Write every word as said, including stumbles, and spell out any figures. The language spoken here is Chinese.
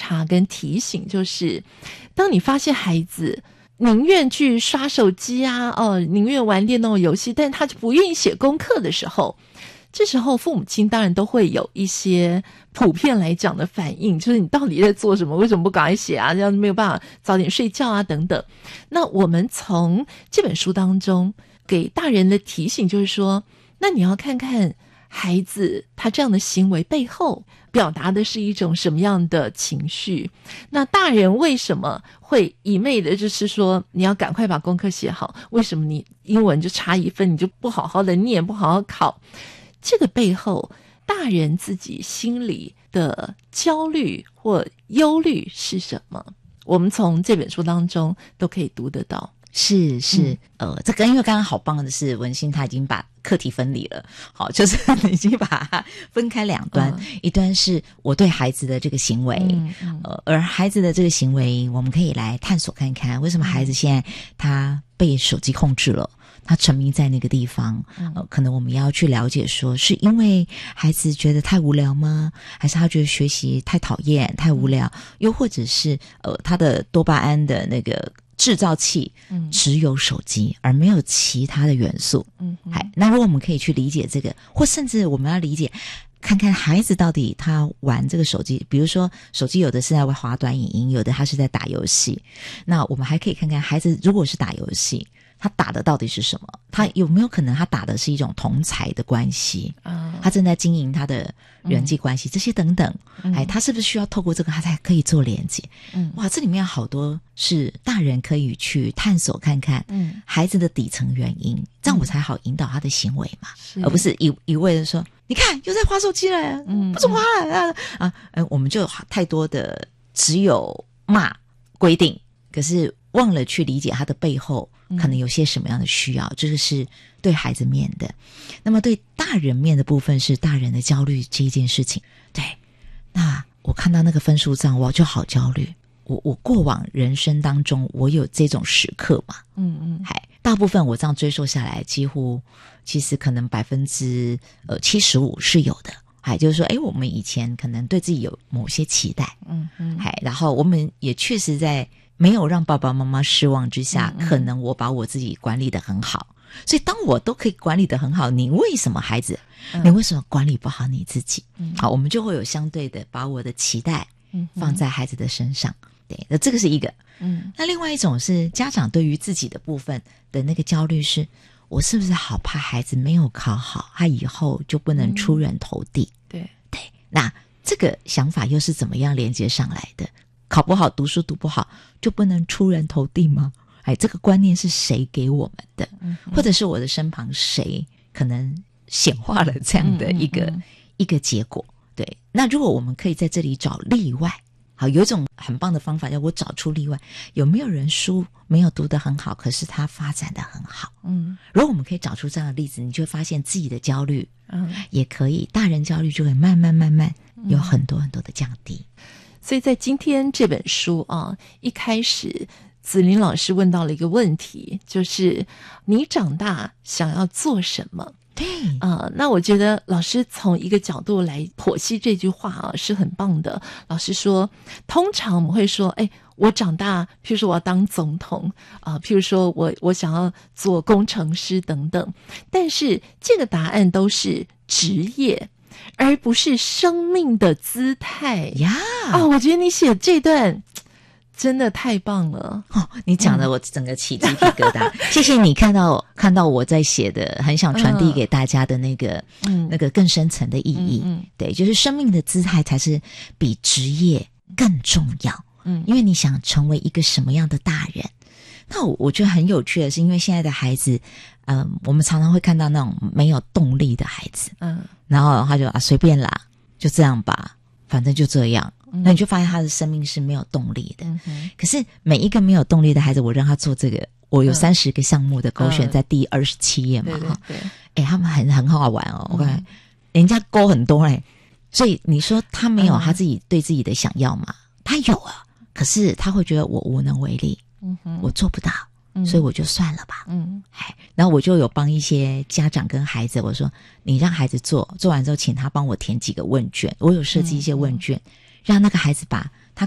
察跟提醒，就是当你发现孩子宁愿去刷手机啊，哦，宁愿玩电动游戏，但他就不愿意写功课的时候，这时候父母亲当然都会有一些普遍来讲的反应，就是你到底在做什么，为什么不赶快写啊，这样没有办法早点睡觉啊等等。那我们从这本书当中给大人的提醒就是说，那你要看看孩子他这样的行为背后表达的是一种什么样的情绪，那大人为什么会一昧的就是说你要赶快把功课写好，为什么你英文就差一分你就不好好的念，不好好考，这个背后大人自己心里的焦虑或忧虑是什么，我们从这本书当中都可以读得到。 是是、嗯、呃，这个因为刚刚好棒的是文心他已经把课题分离了，好，就是已经把它分开两端、嗯、一端是我对孩子的这个行为、嗯嗯、呃，而孩子的这个行为我们可以来探索看看为什么孩子现在他被手机控制了，他沉迷在那个地方，呃，可能我们要去了解说是因为孩子觉得太无聊吗？还是他觉得学习太讨厌太无聊，又或者是呃他的多巴胺的那个制造器只有手机、嗯、而没有其他的元素。嗯，那如果我们可以去理解这个，或甚至我们要理解看看孩子到底他玩这个手机，比如说手机有的是在滑短影音，有的他是在打游戏，那我们还可以看看孩子如果是打游戏他打的到底是什么，他有没有可能他打的是一种同侪的关系、嗯、他正在经营他的人际关系、嗯、这些等等、嗯、哎，他是不是需要透过这个他才可以做连接、嗯、哇，这里面好多是大人可以去探索看看孩子的底层原因、嗯、这样我才好引导他的行为嘛，而不是一一味的说你看又在滑手机了，嗯，不准滑了啊啊、呃！我们就太多的只有骂规定，可是忘了去理解他的背后可能有些什么样的需要，这个是对孩子面的。那么对大人面的部分是大人的焦虑这一件事情。对，那我看到那个分数账我就好焦虑，我我过往人生当中我有这种时刻嘛，嗯嗯，还大部分我这样追溯下来几乎其实可能百分之呃七十五是有的，还就是说诶我们以前可能对自己有某些期待，嗯嗯，还然后我们也确实在没有让爸爸妈妈失望之下、嗯嗯、可能我把我自己管理得很好，所以当我都可以管理得很好，你为什么孩子、嗯、你为什么管理不好你自己、嗯、好，我们就会有相对的把我的期待放在孩子的身上、嗯、对，那这个是一个，嗯，那另外一种是家长对于自己的部分的那个焦虑是我是不是好怕孩子没有考好他以后就不能出人头地、嗯、对对，那这个想法又是怎么样连接上来的？考不好读书读不好就不能出人头地吗？哎，这个观念是谁给我们的、嗯、或者是我的身旁谁可能显化了这样的一个、嗯嗯、一个结果。对，那如果我们可以在这里找例外，好，有一种很棒的方法叫我找出例外，有没有人书没有读得很好可是他发展得很好？嗯，如果我们可以找出这样的例子，你就会发现自己的焦虑嗯也可以，大人焦虑就会慢慢慢慢有很多很多的降低、嗯， 所以在今天这本书啊，一开始子琳老师问到了一个问题，就是你长大想要做什么？对啊、呃，那我觉得老师从一个角度来剖析这句话啊，是很棒的。老师说，通常我们会说，哎，我长大，譬如说我要当总统啊、呃，譬如说我我想要做工程师等等，但是这个答案都是职业。而不是生命的姿态呀！啊、哦，我觉得你写这段真的太棒了哦！你讲的我整个起鸡皮疙瘩，嗯、谢谢你看到看到我在写的，很想传递给大家的那个、嗯、那个更深层的意义。嗯嗯、对，就是生命的姿态才是比职业更重要。嗯，因为你想成为一个什么样的大人？那我我觉得很有趣的是，因为现在的孩子，嗯、呃，我们常常会看到那种没有动力的孩子，嗯，然后他就啊随便啦，就这样吧，反正就这样。嗯、那你就发现他的生命是没有动力的。嗯、可是每一个没有动力的孩子，我让他做这个，我有三十个项目的勾选在第二十七页嘛，哈、嗯，哎，他们很很好玩哦，我看、嗯、人家勾很多嘞，所以你说他没有他自己对自己的想要吗？嗯、他有啊，可是他会觉得我无能为力。嗯哼，我做不到，嗯、所以我就算了吧。嗯，哎，然后我就有帮一些家长跟孩子，我说你让孩子做，做完之后请他帮我填几个问卷，我有设计一些问卷，嗯、让那个孩子把